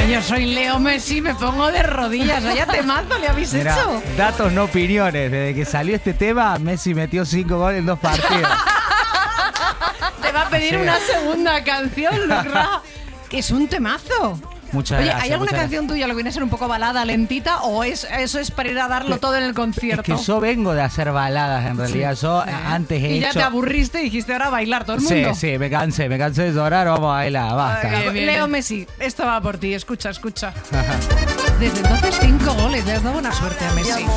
yo soy Leo Messi, me pongo de rodillas. Vaya temazo le habéis hecho. Datos, no opiniones. Desde que salió este tema, Messi metió 5 goles en 2 partidos. Te va a pedir una segunda canción, Lucra. Que es un temazo. Muchas Oye, gracias. ¿hay alguna canción tuya lo que viene a ser un poco balada, lentita? ¿O eso es para ir a darlo todo en el concierto? Es que yo vengo de hacer baladas, en realidad. Yo antes he y hecho... ya te aburriste y dijiste ahora a bailar todo el mundo. Sí, me cansé de llorar, vamos a bailar, basta. Leo Messi, esto va por ti, escucha. Desde entonces 5 goles, le has dado buena suerte a Messi.